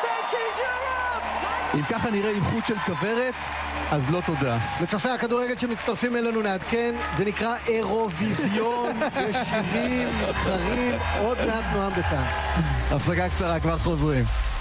אם ככה נראה עם חוט של כברת, אז לא תודה. לצופי הכדורגל שמצטרפים אלינו נעדכן, זה נקרא אירוויזיון, יש שירים, מתחרים, עוד מעט נועם בית"ר. הפסקה קצרה, כבר חוזרים.